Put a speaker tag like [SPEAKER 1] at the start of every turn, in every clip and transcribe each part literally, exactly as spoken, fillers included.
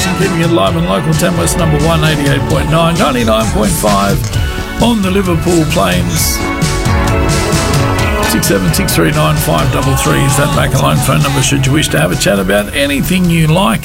[SPEAKER 1] station, keeping it live and local. Tamworth number one, eighty-eight point nine, ninety-nine point five on the Liverpool Plains. six seven six three nine five three three is that back alone phone number should you wish to have a chat about anything you like.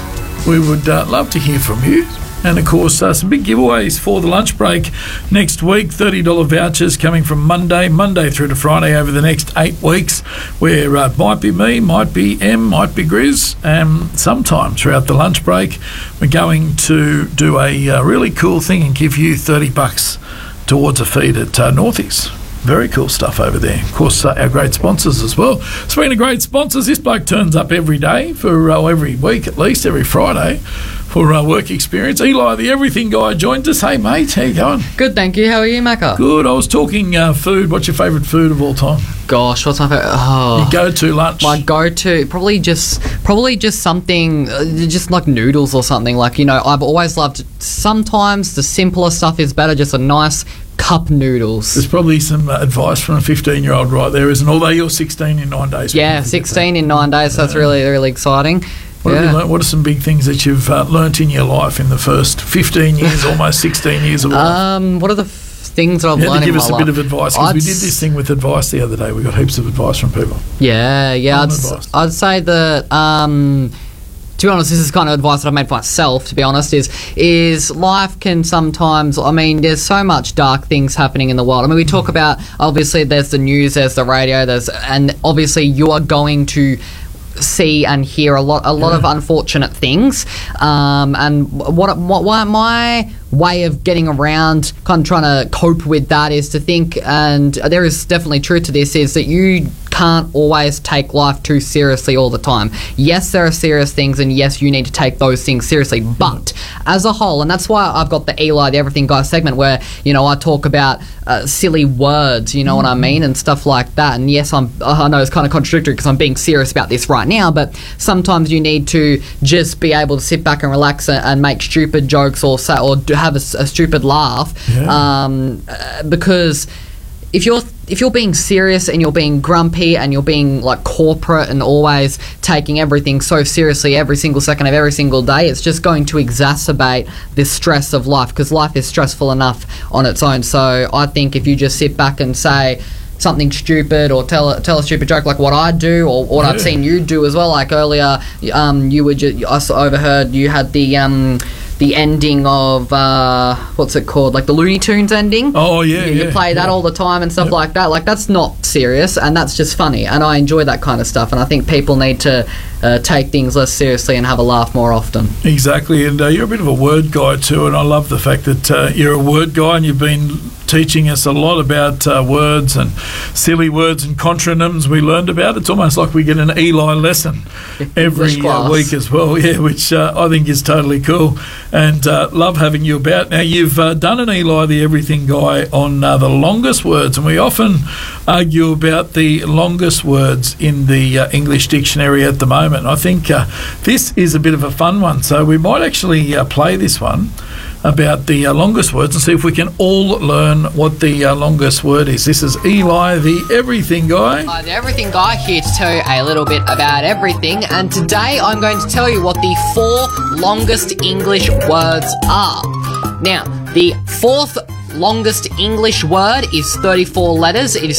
[SPEAKER 1] We would uh, love to hear from you. And, of course, uh, some big giveaways for the lunch break next week. thirty dollars vouchers coming from Monday, Monday through to Friday over the next eight weeks, where uh, might be me, might be M, might be Grizz. And sometime throughout the lunch break, we're going to do a uh, really cool thing and give you thirty bucks towards a feed at uh, Northies. Very cool stuff over there. Of course, uh, our great sponsors as well. Speaking of great sponsors, this bloke turns up every day for uh, every week at least, every Friday for uh, work experience. Eli, the everything guy, joins us. Hey, mate, how you going?
[SPEAKER 2] Good, thank you. How are you, Macca?
[SPEAKER 1] Good. I was talking uh, food. What's your favourite food of all time?
[SPEAKER 2] Gosh, what's my favourite? Oh,
[SPEAKER 1] your go-to lunch?
[SPEAKER 2] My go-to, probably just probably just something, uh, just like noodles or something. Like, you know, I've always loved, sometimes the simpler stuff is better, just a nice cup noodles.
[SPEAKER 1] There's probably some uh, advice from a fifteen-year-old right there, isn't it? Although you're sixteen in nine days.
[SPEAKER 2] Yeah, sixteen in nine days. So that's really, really exciting.
[SPEAKER 1] What,
[SPEAKER 2] yeah.
[SPEAKER 1] have you learnt? What are some big things that you've uh, learnt in your life in the first fifteen years, almost sixteen years of life?
[SPEAKER 2] Um, what are the f- things that I've
[SPEAKER 1] you
[SPEAKER 2] learned in my
[SPEAKER 1] life?
[SPEAKER 2] life?
[SPEAKER 1] Give us a bit of advice, because we did this thing with advice the other day. We got heaps of advice from people.
[SPEAKER 2] Yeah, yeah. I'd, s- I'd say that... Um, to be honest, this is kind of advice that I've made for myself, to be honest, is is life can sometimes, I mean, there's so much dark things happening in the world. I mean, we talk about, obviously, there's the news, there's the radio, there's, and obviously you are going to see and hear a lot a lot yeah. of unfortunate things, um, and what, what what my way of getting around kind of trying to cope with that is to think, and there is definitely truth to this, is that you can't always take life too seriously all the time. Yes, there are serious things, and yes, you need to take those things seriously, but as a whole, and that's why I've got the Eli, the Everything Guy segment where, you know, I talk about uh, silly words, you know mm-hmm. what I mean, and stuff like that. And yes, I'm, I know it's kind of contradictory because I'm being serious about this right now, but sometimes you need to just be able to sit back and relax and, and make stupid jokes or say, or have a, a stupid laugh, yeah. um, uh, because if you're if you're being serious and you're being grumpy and you're being like corporate and always taking everything so seriously every single second of every single day, it's just going to exacerbate this stress of life, because life is stressful enough on its own. So I think if you just sit back and say something stupid or tell a, tell a stupid joke like what I do or what yeah. I've seen you do as well, like earlier um, you were just, I overheard you had the um, the ending of uh, what's it called, like the Looney Tunes ending.
[SPEAKER 1] Oh yeah,
[SPEAKER 2] you, you
[SPEAKER 1] yeah,
[SPEAKER 2] play that
[SPEAKER 1] yeah.
[SPEAKER 2] all the time and stuff yep. like that. Like, that's not serious, and that's just funny, and I enjoy that kind of stuff, and I think people need to uh, take things less seriously and have a laugh more often. Exactly,
[SPEAKER 1] and uh, you're a bit of a word guy too, and I love the fact that uh, you're a word guy and you've been teaching us a lot about uh, words and silly words and contronyms we learned about. It's almost like we get an Eli lesson every uh, week as well, yeah, which uh, I think is totally cool, and uh, love having you about. Now, you've uh, done an Eli the Everything Guy on uh, the longest words, and we often argue about the longest words in the uh, English dictionary at the moment. I think uh, this is a bit of a fun one, so we might actually uh, play this one about the uh, longest words and see if we can all learn what the uh, longest word is. This is Eli, the Everything Guy.
[SPEAKER 2] Hi, the Everything Guy, here to tell you a little bit about everything, and today I'm going to tell you what the four longest English words are. Now, the fourth longest English word is thirty-four letters. It is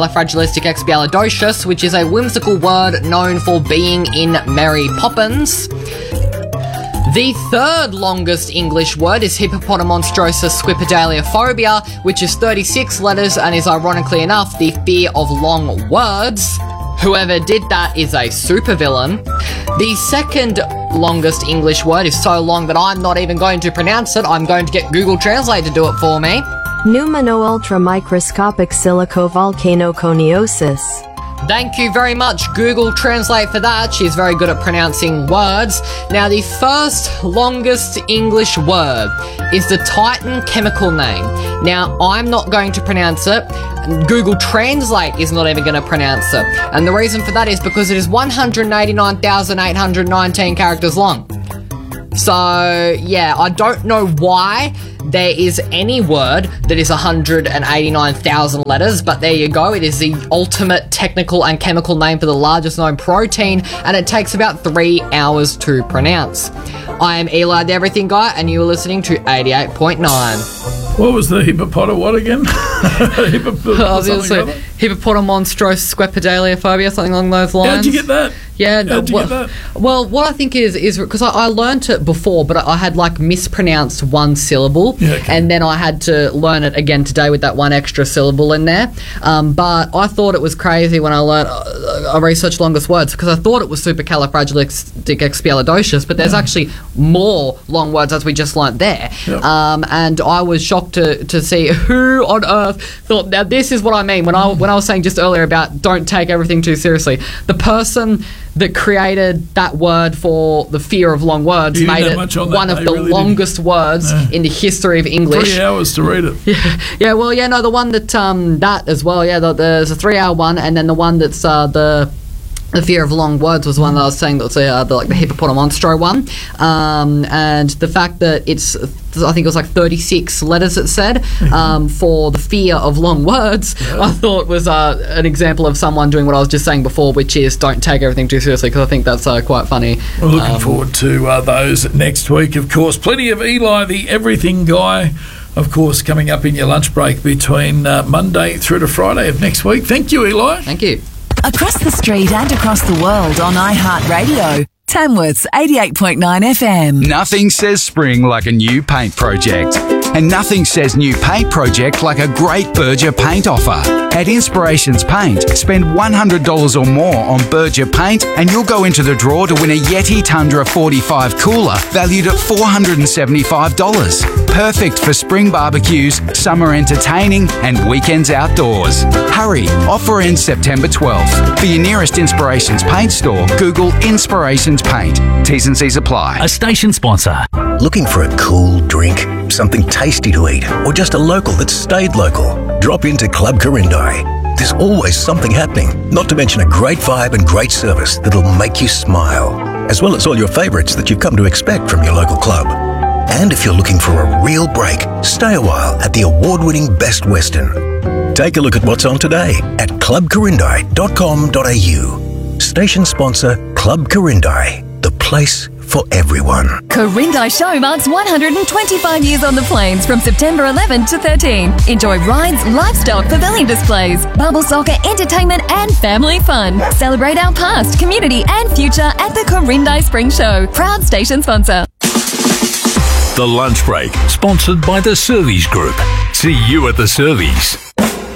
[SPEAKER 2] supercalifragilisticexpialidocious, which is a whimsical word known for being in Mary Poppins. The third longest English word is hippopotamonstrosis squipedaliophobia, which is thirty-six letters and is, ironically enough, the fear of long words. Whoever did that is a supervillain. The second longest English word is so long that I'm not even going to pronounce it. I'm going to get Google Translate to do it for me.
[SPEAKER 3] Pneumono-ultramicroscopic silicovolcanoconiosis.
[SPEAKER 2] Thank you very much, Google Translate, for that. She's very good at pronouncing words. Now, the first longest English word is the Titan chemical name. Now, I'm not going to pronounce it. Google Translate is not even going to pronounce it. And the reason for that is because it is one hundred eighty-nine thousand eight hundred nineteen characters long. So, yeah, I don't know why there is any word that is one hundred eighty-nine thousand letters, but there you go. It is the ultimate technical and chemical name for the largest known protein, and it takes about three hours to pronounce. I am Eli, the Everything Guy, and you are listening to eighty-eight point nine.
[SPEAKER 1] What was the hippopotamus? What again? Hippop-
[SPEAKER 2] I was going to say hippopotamonstrosquepidaliaphobia, something along those lines.
[SPEAKER 1] How'd you get that?
[SPEAKER 2] Yeah,
[SPEAKER 1] How'd you
[SPEAKER 2] well,
[SPEAKER 1] get that?
[SPEAKER 2] Well, what I think is is because I, I learnt it before, but I had like mispronounced one syllable,
[SPEAKER 1] Yeah, okay.
[SPEAKER 2] and then I had to learn it again today with that one extra syllable in there. Um, but I thought it was crazy when I learnt. Uh, I researched longest words because I thought it was supercalifragilisticexpialidocious, but there's
[SPEAKER 1] Yeah.
[SPEAKER 2] actually more long words as we just learnt there.
[SPEAKER 1] Yep.
[SPEAKER 2] Um, and I was shocked to to see who on earth thought. Now this is what I mean when I when I was saying just earlier about don't take everything too seriously. The person that created that word for the fear of long words
[SPEAKER 1] You didn't
[SPEAKER 2] made
[SPEAKER 1] have
[SPEAKER 2] it
[SPEAKER 1] much on that,
[SPEAKER 2] one of
[SPEAKER 1] they
[SPEAKER 2] the
[SPEAKER 1] really
[SPEAKER 2] longest words
[SPEAKER 1] No.
[SPEAKER 2] in the history of English.
[SPEAKER 1] Three hours to read it.
[SPEAKER 2] Yeah, yeah, well, yeah, no, the one that um that as well. Yeah, the, there's a three-hour one, and then the one that's uh, the. The fear of long words was one that I was saying that's uh, the, like the hippopotamonstro one, um, and the fact that it's I think it was like thirty-six letters it said um, for the fear of long words.
[SPEAKER 1] Yeah.
[SPEAKER 2] I thought was uh, an example of someone doing what I was just saying before, which is don't take everything too seriously, because I think that's uh, quite funny.
[SPEAKER 1] We're looking
[SPEAKER 2] Um,
[SPEAKER 1] forward to uh, those next week, of course. Plenty of Eli, the Everything Guy, of course, coming up in your lunch break between uh, Monday through to Friday of next week. Thank you, Eli.
[SPEAKER 2] Thank you.
[SPEAKER 3] Across the street and across the world on iHeartRadio. Tamworth's eighty-eight point nine F M.
[SPEAKER 4] Nothing says spring like a new paint project. And nothing says new paint project like a great Berger paint offer. At Inspirations Paint, spend one hundred dollars or more on Berger paint and you'll go into the draw to win a Yeti Tundra forty-five cooler valued at four hundred seventy-five dollars. Perfect for spring barbecues, summer entertaining and weekends outdoors. Hurry, offer ends September twelfth. For your nearest Inspirations Paint store, Google Inspirations Paint. T's and C's apply.
[SPEAKER 5] A station sponsor.
[SPEAKER 6] Looking for a cool drink, something tasty to eat, or just a local that's stayed local? Drop into Club Corindai. There's always something happening, not to mention a great vibe and great service that'll make you smile, as well as all your favourites that you've come to expect from your local club. And if you're looking for a real break, stay a while at the award-winning Best Western. Take a look at what's on today at club corindai dot com dot a u. Station sponsor Club Corindai, the place for everyone.
[SPEAKER 7] Corindai Show marks one hundred twenty-five years on the plains from September eleventh to thirteenth. Enjoy rides, livestock, pavilion displays, bubble soccer, entertainment and family fun. Celebrate our past, community and future at the Corindai Spring Show. Proud station sponsor.
[SPEAKER 5] The Lunch Break, sponsored by the Servies Group. See you at the Servies.